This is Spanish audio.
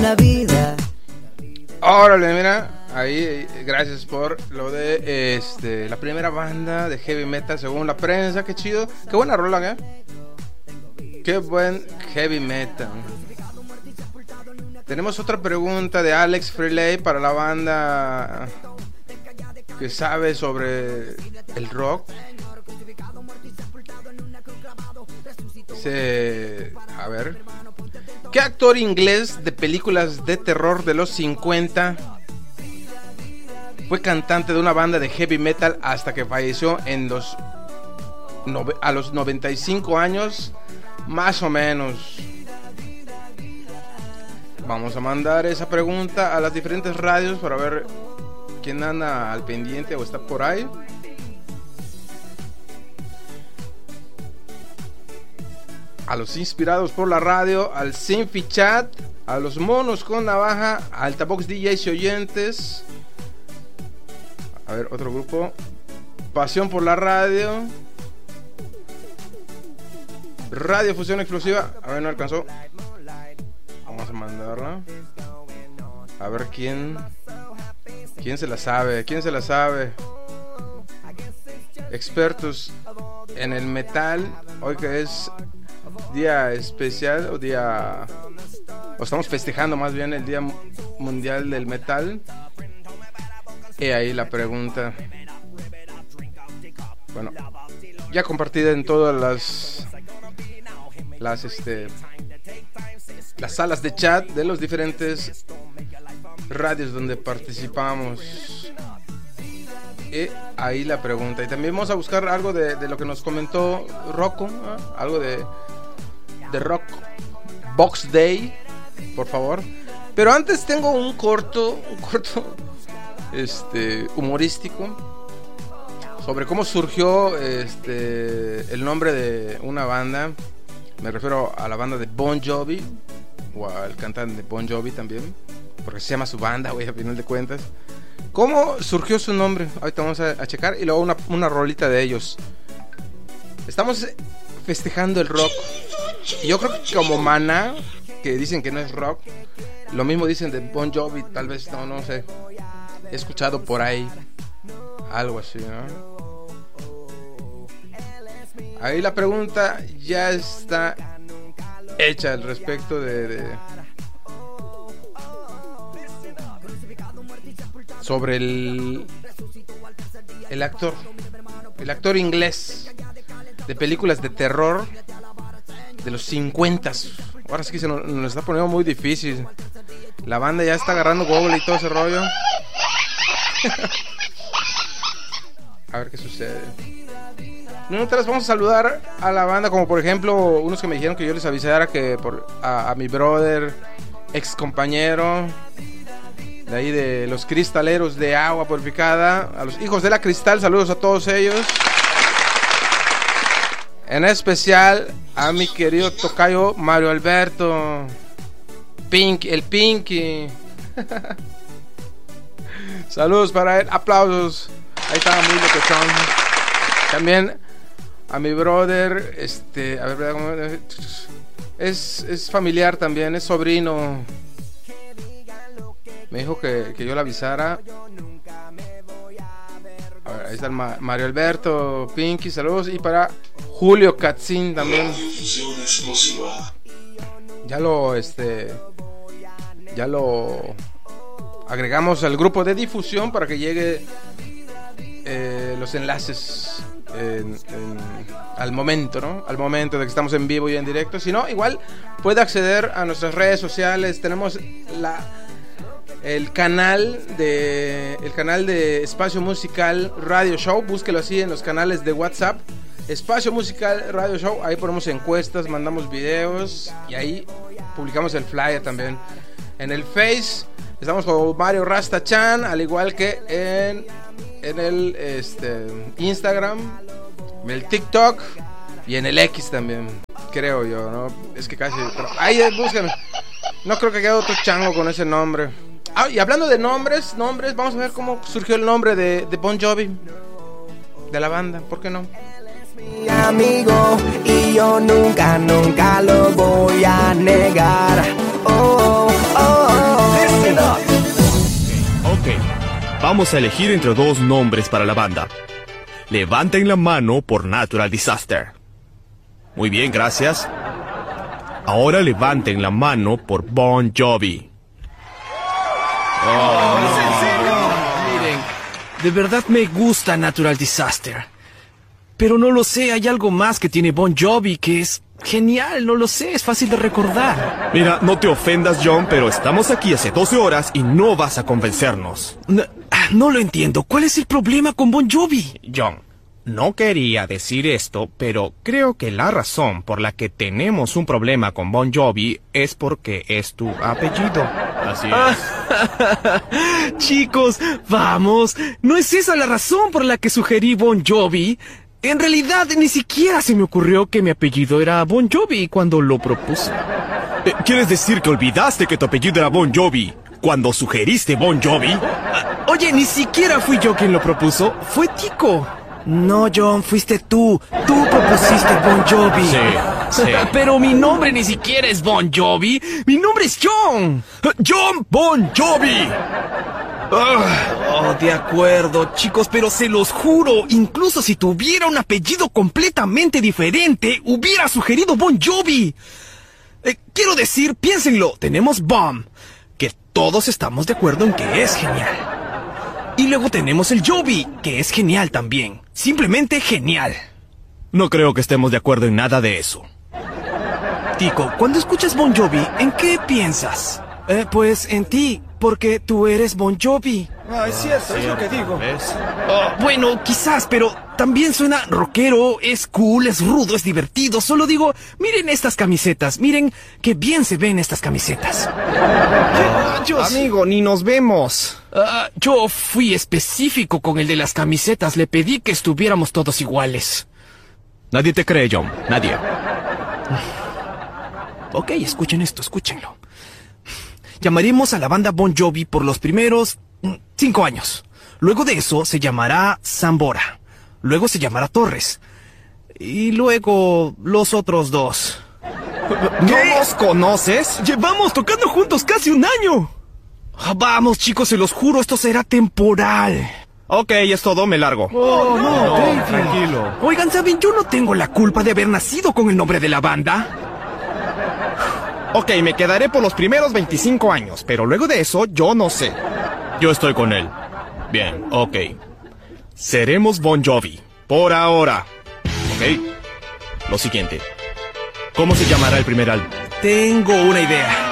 La vida. Órale, mira, ahí, gracias por lo de la primera banda de heavy metal según la prensa, qué chido, qué buena rola, qué buen heavy metal. Tenemos otra pregunta de Alex Freeley para la banda que sabe sobre el rock. A ver, ¿qué actor inglés de películas de terror de los 50 fue cantante de una banda de heavy metal hasta que falleció a los 95 años, más o menos? Vamos a mandar esa pregunta a las diferentes radios para ver quién anda al pendiente o está por ahí. A los inspirados por la radio, al Sinfi Chat, a los monos con navaja, a Altabox DJs y oyentes. A ver, otro grupo. Pasión por la radio. Radio Fusión Explosiva. A ver, no alcanzó. Vamos a mandarla. A ver quién se la sabe. ¿Quién se la sabe? Expertos en el metal. Hoy que es día especial o estamos festejando más bien el Día Mundial del Metal. Y ahí la pregunta, bueno, ya compartida en todas las salas de chat de los diferentes radios donde participamos. Y ahí la pregunta. Y también vamos a buscar algo de lo que nos comentó Rocco, ¿eh? Algo de Rock Box Day, por favor. Pero antes tengo un corto humorístico sobre cómo surgió el nombre de una banda. Me refiero a la banda de Bon Jovi, o al cantante de Bon Jovi también, porque se llama su banda, güey, a final de cuentas. ¿Cómo surgió su nombre? Ahorita vamos a checar. Y luego una rolita de ellos. Estamos festejando el rock. Y yo creo que como Maná, que dicen que no es rock, lo mismo dicen de Bon Jovi. Tal vez, no sé. He escuchado por ahí algo así, ¿no? Ahí la pregunta ya está hecha al respecto sobre el actor inglés de películas de terror de los 50. Ahora sí que se nos está poniendo muy difícil. La banda ya está agarrando Google y todo ese rollo. A ver qué sucede. Nosotros vamos a saludar a la banda, como por ejemplo unos que me dijeron que yo les avisara que a mi brother, ex compañero de ahí de los cristaleros de agua purificada, a los hijos de la cristal, saludos a todos ellos. En especial a mi querido tocayo Mario Alberto el Pinky. Saludos para él, aplausos. Ahí estaba muy locochón. También a mi brother, a ver, es familiar también, es sobrino. Me dijo que yo le avisara. A ver, ahí está el Mario Alberto, Pinky, saludos. Y para Julio Katzin también. Ya lo agregamos al grupo de difusión para que llegue los enlaces al momento, ¿no? Al momento de que estamos en vivo y en directo. Si no, igual puede acceder a nuestras redes sociales. Tenemos el canal de Espacio Musical Radio Show. Búsquelo así en los canales de WhatsApp. Espacio Musical Radio Show. Ahí ponemos encuestas, mandamos videos y ahí publicamos el flyer también. En el Face estamos con Mario Rasta Chan, al igual que en el Instagram, en el TikTok y en el X también, creo yo, ¿no? Es que casi, pero ahí búsquenme. No creo que quede otro chango con ese nombre. Ah, y hablando de nombres, vamos a ver cómo surgió el nombre de Bon Jovi, de la banda, ¿por qué no? Mi amigo y yo nunca lo voy a negar. Oh. Listen up. Ok, vamos a elegir entre dos nombres para la banda. Levanten la mano por Natural Disaster. Muy bien, gracias. Ahora levanten la mano por Bon Jovi. Miren, de verdad me gusta Natural Disaster. Pero no lo sé, hay algo más que tiene Bon Jovi que es genial, no lo sé, es fácil de recordar. Mira, no te ofendas, John, pero estamos aquí hace 12 horas y no vas a convencernos. No lo entiendo, ¿cuál es el problema con Bon Jovi? John, no quería decir esto, pero creo que la razón por la que tenemos un problema con Bon Jovi es porque es tu apellido. Así es. Chicos, vamos, no es esa la razón por la que sugerí Bon Jovi. En realidad, ni siquiera se me ocurrió que mi apellido era Bon Jovi cuando lo propuse. ¿Quieres decir que olvidaste que tu apellido era Bon Jovi cuando sugeriste Bon Jovi? Oye, ni siquiera fui yo quien lo propuso, fue Tico. No, John, fuiste tú. Tú propusiste Bon Jovi. Sí. Pero mi nombre ni siquiera es Bon Jovi. Mi nombre es John. ¡John Bon Jovi! Oh, de acuerdo, chicos, pero se los juro, incluso si tuviera un apellido completamente diferente, hubiera sugerido Bon Jovi. Quiero decir, piénsenlo, tenemos Bomb, que todos estamos de acuerdo en que es genial. Y luego tenemos el Jovi, que es genial también. Simplemente genial. No creo que estemos de acuerdo en nada de eso. Tico, cuando escuchas Bon Jovi, ¿en qué piensas? Pues en ti, porque tú eres Bon Jovi. Es cierto, es lo que digo. ¿Ves? Bueno, quizás, pero también suena rockero, es cool, es rudo, es divertido. Solo digo, miren estas camisetas, miren qué bien se ven estas camisetas. Amigo, ni nos vemos. Yo fui específico con el de las camisetas, le pedí que estuviéramos todos iguales. Nadie te cree, John. Nadie. Ok, escuchen esto, escúchenlo. Llamaremos a la banda Bon Jovi por los primeros 5 años. Luego de eso se llamará Zambora. Luego se llamará Torres. Y luego los otros 2. ¿No nos conoces? Llevamos tocando juntos casi 1 año. Vamos, chicos, se los juro, esto será temporal. Ok, es todo, me largo. Oh, no, David. Tranquilo. Oigan, ¿saben? Yo no tengo la culpa de haber nacido con el nombre de la banda. Ok, me quedaré por los primeros 25 años, pero luego de eso, yo no sé. Yo estoy con él. Bien, ok. Seremos Bon Jovi. Por ahora. Ok. Lo siguiente. ¿Cómo se llamará el primer álbum? Tengo una idea.